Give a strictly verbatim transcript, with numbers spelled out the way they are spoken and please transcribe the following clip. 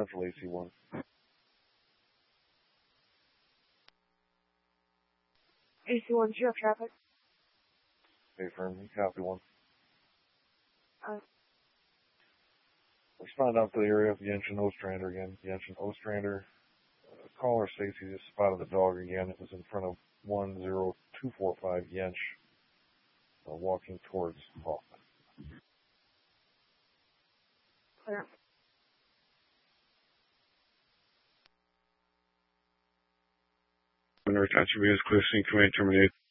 Central A C one. A C one, zero traffic. Okay, firm. You copy one. Uh, Respond out to the area of Yenshin Ostrander again. Yenshin Ostrander. Uh, caller states he just spotted the dog again. It was in front of one zero two four five Yench, uh, walking towards Hoffman. clear. North Attribute is clear, sync command terminate.